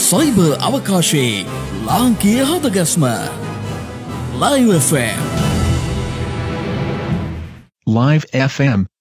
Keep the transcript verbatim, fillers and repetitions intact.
Cyber අවකාශයේ ලාංකීය හදගස්ම Live F M. Live F M